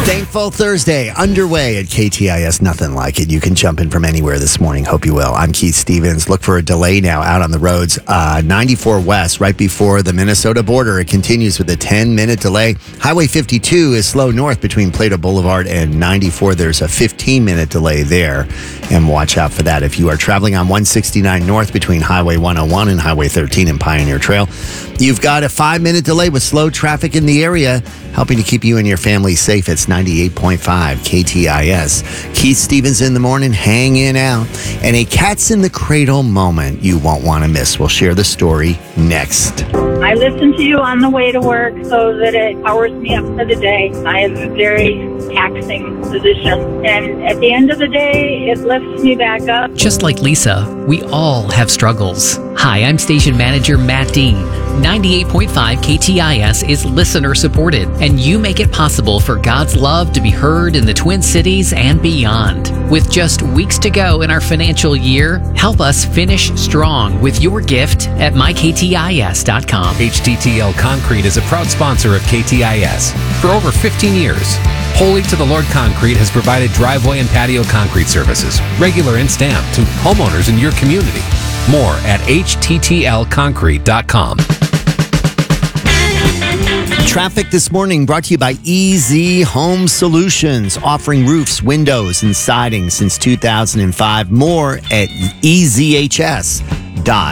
Thankful Thursday underway at KTIS. Nothing like it. You can jump in from anywhere this morning. Hope you will. I'm Keith Stevens. Look for a delay now out on the roads. 94 West, right before the Minnesota border. It continues with a 10-minute delay. Highway 52 is slow north between Plato Boulevard and 94. There's a 15-minute delay there. And watch out for that. If you are traveling on 169 north between Highway 101 and Highway 13 and Pioneer Trail, you've got a 5-minute delay with slow traffic in the area, helping to keep you and your family safe. It's 98.5 KTIS. Keith Stevens in the morning, hanging out. And a cat's in the cradle moment you won't want to miss. We'll share the story next. I listen to you on the way to work so that it powers me up for the day. I have a very taxing position. And at the end of the day, it lifts me back up. Just like Lisa, we all have struggles. Hi, I'm station manager Matt Dean. 98.5 KTIS is listener supported, and you make it possible for God's love to be heard in the Twin Cities and beyond. With just weeks to go in our financial year, help us finish strong with your gift at myktis.com. HTTL Concrete is a proud sponsor of KTIS. For over 15 years, Holy to the Lord Concrete has provided driveway and patio concrete services, regular and stamped, to homeowners in your community. More at httl-concrete.com. Traffic this morning brought to you by EZ Home Solutions, offering roofs, windows, and siding since 2005. More at ezhs.com.